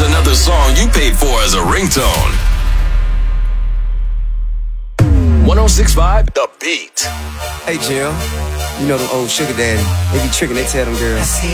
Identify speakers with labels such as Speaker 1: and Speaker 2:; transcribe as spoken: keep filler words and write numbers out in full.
Speaker 1: another song you paid for as a ringtone. one oh six point five The Beat.
Speaker 2: Hey, Jill. You know them old sugar daddy. They be tricking, they tell them girls,